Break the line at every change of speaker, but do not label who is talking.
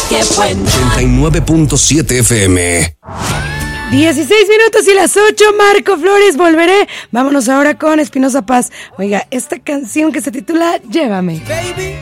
qué bueno.
89.7 FM.
16 minutos y las 8, Marco Flores, volveré. Vámonos ahora con Espinoza Paz. Oiga, esta canción que se titula Llévame.